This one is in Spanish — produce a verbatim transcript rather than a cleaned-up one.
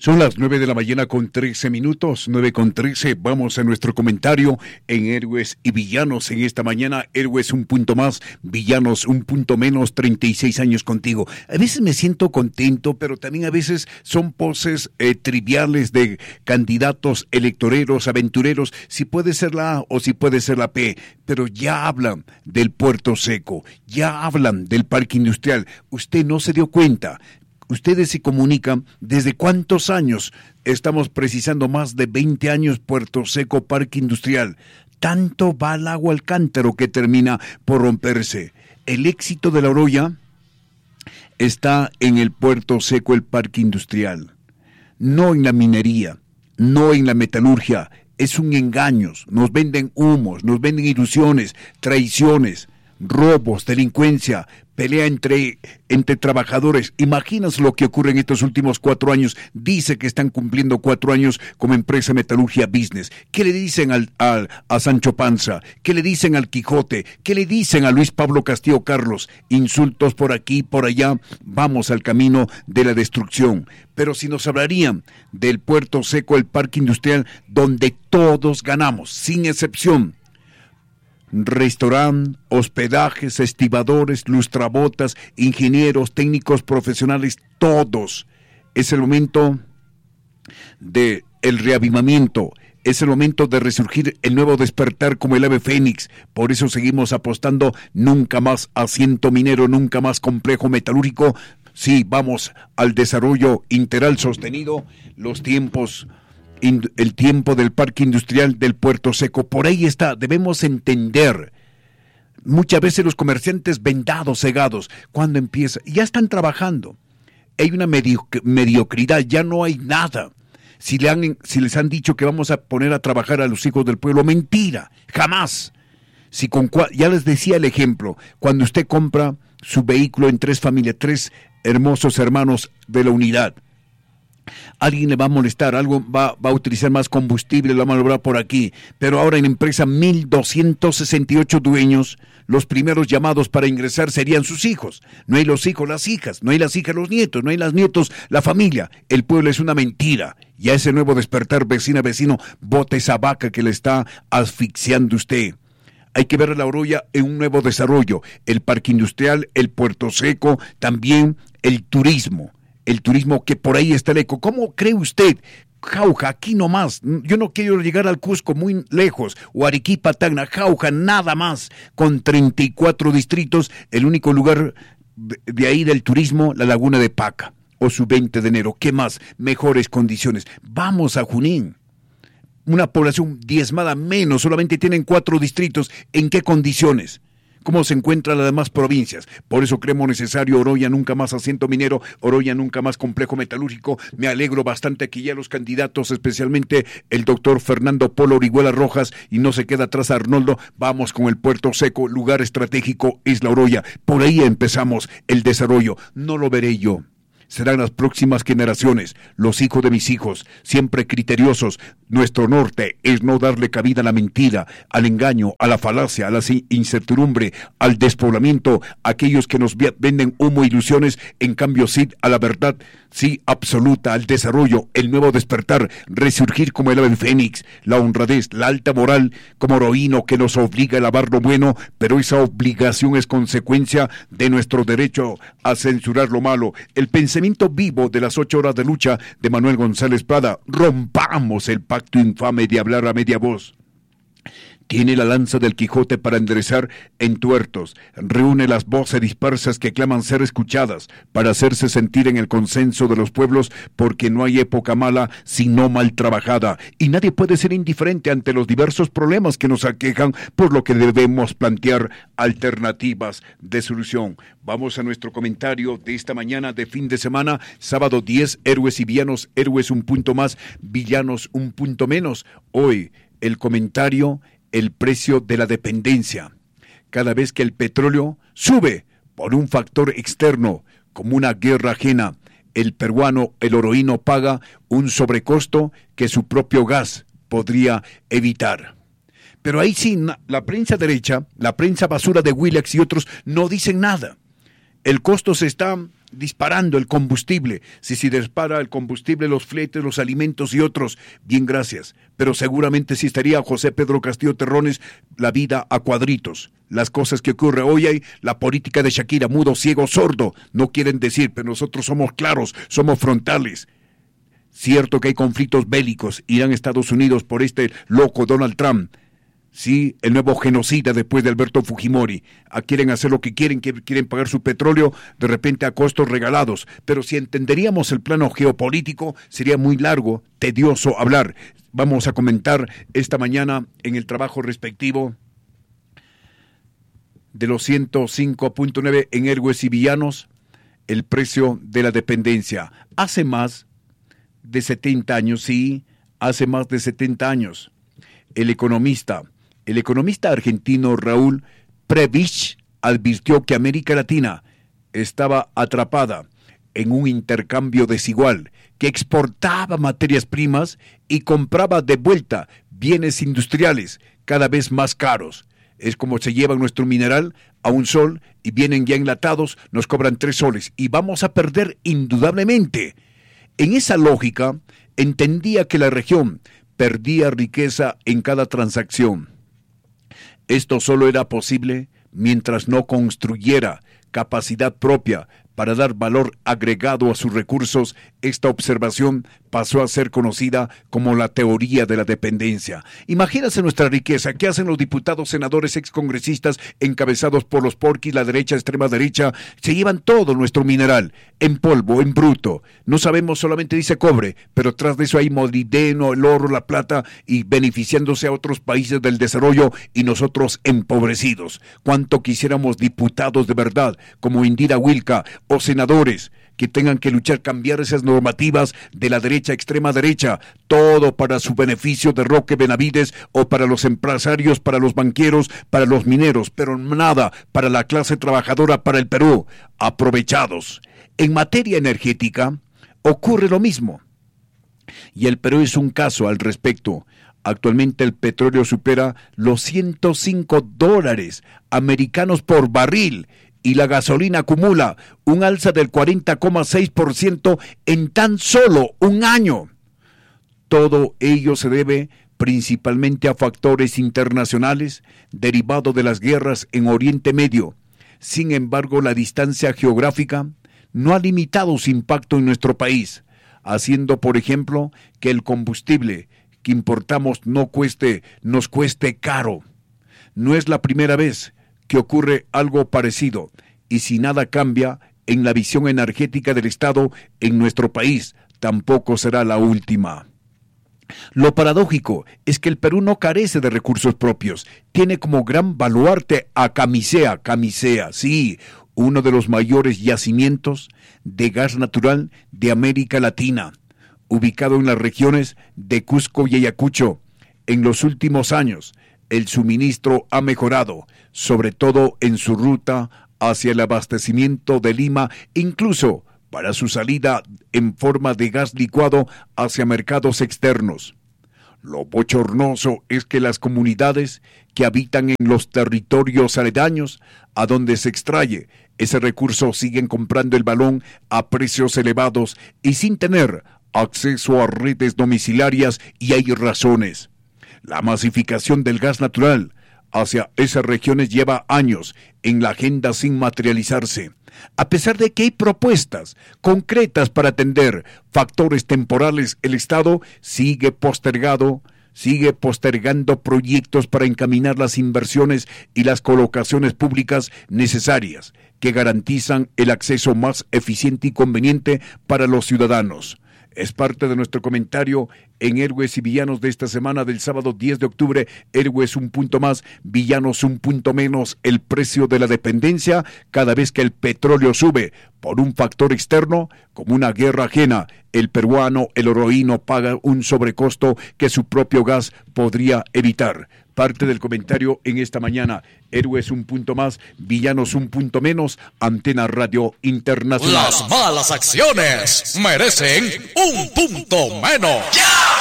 Son las nueve de la mañana con trece minutos, nueve con trece. Vamos a nuestro comentario en Héroes y Villanos. En esta mañana, Héroes un punto más, Villanos un punto menos, treinta y seis años contigo. A veces me siento contento, pero también a veces son poses eh, triviales de candidatos electoreros, aventureros, si puede ser la A o si puede ser la P, pero ya hablan del Puerto Seco, ya hablan del parque industrial. Usted no se dio cuenta. Ustedes se comunican desde cuántos años. Estamos precisando más de veinte años Puerto Seco Parque Industrial. Tanto va el agua al cántaro que termina por romperse. El éxito de la Oroya está en el Puerto Seco, el Parque Industrial. No en la minería, no en la metalurgia. Es un engaño. Nos venden humos, nos venden ilusiones, traiciones, robos, delincuencia, pelea entre, entre trabajadores. Imaginas lo que ocurre en estos últimos cuatro años. Dice que están cumpliendo cuatro años como empresa Metalurgia Business. ¿Qué le dicen al, al, a Sancho Panza? ¿Qué le dicen al Quijote? ¿Qué le dicen a Luis Pablo Castillo Carlos? Insultos por aquí, por allá. Vamos al camino de la destrucción. Pero si nos hablarían del Puerto Seco, el parque industrial, donde todos ganamos, sin excepción. Restaurante, hospedajes, estibadores, lustrabotas, ingenieros, técnicos profesionales, todos. Es el momento de el reavivamiento, es el momento de resurgir, el nuevo despertar como el ave fénix. Por eso seguimos apostando nunca más asiento minero, nunca más complejo metalúrgico. Sí, vamos al desarrollo integral sostenido, los tiempos... el tiempo del parque industrial del Puerto Seco, por ahí está. Debemos entender, muchas veces los comerciantes vendados, cegados, cuando empieza, ya están trabajando, hay una medio, mediocridad, ya no hay nada. Si, le han, si les han dicho que vamos a poner a trabajar a los hijos del pueblo, mentira, jamás. Si con, ya les decía el ejemplo, cuando usted compra su vehículo en tres familias, tres hermosos hermanos de la unidad, alguien le va a molestar, algo va, va a utilizar más combustible, lo va a malograr por aquí. Pero ahora en la empresa, mil doscientos sesenta y ocho dueños, los primeros llamados para ingresar serían sus hijos. No hay los hijos, las hijas, no hay las hijas, los nietos, no hay las nietos, la familia. El pueblo es una mentira. Ya ese nuevo despertar, vecina, vecino, bote esa vaca que le está asfixiando usted. Hay que ver a la Oroya en un nuevo desarrollo. El parque industrial, el Puerto Seco, también el turismo. El turismo, que por ahí está el eco. ¿Cómo cree usted? Jauja, aquí nomás. Yo no quiero llegar al Cusco muy lejos. O Arequipa, Tacna, Jauja, nada más. Con treinta y cuatro distritos, el único lugar de ahí del turismo, la Laguna de Paca. O su veinte de enero. ¿Qué más? Mejores condiciones. Vamos a Junín. Una población diezmada menos. Solamente tienen cuatro distritos. ¿En qué condiciones? ¿Cómo se encuentran las demás provincias? Por eso creemos necesario Oroya nunca más asiento minero, Oroya nunca más complejo metalúrgico. Me alegro bastante que ya los candidatos, especialmente el doctor Fernando Polo Orihuela Rojas, y no se queda atrás Arnoldo, vamos con el Puerto Seco, lugar estratégico es la Oroya. Por ahí empezamos el desarrollo. No lo veré yo. Serán las próximas generaciones, los hijos de mis hijos, siempre criteriosos. Nuestro norte es no darle cabida a la mentira, al engaño, a la falacia, a la incertidumbre, al despoblamiento, aquellos que nos venden humo e ilusiones, en cambio sí a la verdad, sí absoluta, al desarrollo, el nuevo despertar, resurgir como el ave fénix, la honradez, la alta moral como heroíno que nos obliga a lavar lo bueno, pero esa obligación es consecuencia de nuestro derecho a censurar lo malo. El pensamiento vivo de las ocho horas de lucha de Manuel González Prada. Rompamos el pacto infame de hablar a media voz. Tiene la lanza del Quijote para enderezar entuertos. Reúne las voces dispersas que claman ser escuchadas para hacerse sentir en el consenso de los pueblos, porque no hay época mala sino mal trabajada. Y nadie puede ser indiferente ante los diversos problemas que nos aquejan, por lo que debemos plantear alternativas de solución. Vamos a nuestro comentario de esta mañana de fin de semana, sábado diez, Héroes y Villanos, Héroes un punto más, Villanos un punto menos. Hoy, el comentario... el precio de la dependencia. Cada vez que el petróleo sube por un factor externo, como una guerra ajena, el peruano, el oroíno, paga un sobrecosto que su propio gas podría evitar. Pero ahí sí, la prensa derecha, la prensa basura de Willax y otros no dicen nada. El costo se está disparando el combustible. Si se dispara el combustible, los fletes, los alimentos y otros, bien, gracias. Pero seguramente sí estaría José Pedro Castillo Terrones la vida a cuadritos. Las cosas que ocurren hoy hay, la política de Shakira, mudo, ciego, sordo, no quieren decir, pero nosotros somos claros, somos frontales. Cierto que hay conflictos bélicos, Irán, Estados Unidos, por este loco Donald Trump. Sí, el nuevo genocida después de Alberto Fujimori. Ah, quieren hacer lo que quieren, que quieren pagar su petróleo de repente a costos regalados. Pero si entenderíamos el plano geopolítico, sería muy largo, tedioso hablar. Vamos a comentar esta mañana en el trabajo respectivo de los ciento cinco punto nueve en Héroes y Villanos, el precio de la dependencia. Hace más de setenta años, sí, hace más de setenta años, el economista... El economista argentino Raúl Prebisch advirtió que América Latina estaba atrapada en un intercambio desigual, que exportaba materias primas y compraba de vuelta bienes industriales cada vez más caros. Es como se lleva nuestro mineral a un sol y vienen ya enlatados, nos cobran tres soles y vamos a perder indudablemente. En esa lógica, entendía que la región perdía riqueza en cada transacción. Esto solo era posible mientras no construyera capacidad propia para dar valor agregado a sus recursos. Esta observación pasó a ser conocida como la teoría de la dependencia. Imagínense nuestra riqueza. ¿Qué hacen los diputados, senadores, excongresistas encabezados por los porquis, la derecha, extrema derecha? Se llevan todo nuestro mineral, en polvo, en bruto. No sabemos, solamente dice cobre, pero tras de eso hay molibdeno, el oro, la plata, y beneficiándose a otros países del desarrollo y nosotros empobrecidos. ¿Cuánto quisiéramos diputados de verdad, como Indira Wilka, o senadores que tengan que luchar, cambiar esas normativas de la derecha, extrema derecha, todo para su beneficio de Roque Benavides o para los empresarios, para los banqueros, para los mineros, pero nada para la clase trabajadora, para el Perú, aprovechados. En materia energética ocurre lo mismo, y el Perú es un caso al respecto. Actualmente el petróleo supera los ciento cinco dólares americanos por barril, y la gasolina acumula un alza del cuarenta coma seis por ciento en tan solo un año. Todo ello se debe principalmente a factores internacionales derivados de las guerras en Oriente Medio. Sin embargo, la distancia geográfica no ha limitado su impacto en nuestro país, haciendo, por ejemplo, que el combustible que importamos no cueste, nos cueste caro. No es la primera vez que ocurre algo parecido, y si nada cambia en la visión energética del Estado en nuestro país, tampoco será la última. Lo paradójico es que el Perú no carece de recursos propios, tiene como gran baluarte a Camisea, Camisea, sí, uno de los mayores yacimientos de gas natural de América Latina, ubicado en las regiones de Cusco y Ayacucho. En los últimos años, el suministro ha mejorado, sobre todo en su ruta hacia el abastecimiento de Lima, incluso para su salida en forma de gas licuado hacia mercados externos. Lo bochornoso es que las comunidades que habitan en los territorios aledaños a donde se extrae ese recurso siguen comprando el balón a precios elevados y sin tener acceso a redes domiciliarias, y hay razones. La masificación del gas natural hacia esas regiones lleva años en la agenda sin materializarse. A pesar de que hay propuestas concretas para atender factores temporales, el Estado sigue postergado, sigue postergando proyectos para encaminar las inversiones y las colocaciones públicas necesarias que garantizan el acceso más eficiente y conveniente para los ciudadanos. Es parte de nuestro comentario en Héroes y Villanos de esta semana del sábado diez de octubre. Héroes un punto más, villanos un punto menos. El precio de la dependencia cada vez que el petróleo sube por un factor externo, como una guerra ajena. El peruano, el oroíno, paga un sobrecosto que su propio gas podría evitar. Parte del comentario en esta mañana. Héroes un punto más, villanos un punto menos. Antena Radio Internacional. Las malas acciones merecen un punto menos. ¡Ya!